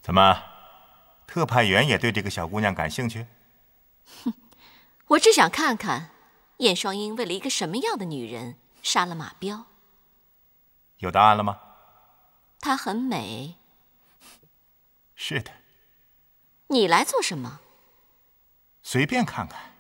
怎么，特派员也对这个小姑娘感兴趣？ 我只想看看燕双鹰为了一个什么样的女人杀了马彪。 有答案了吗？ 她很美。 是的。 你来做什么？ 随便看看。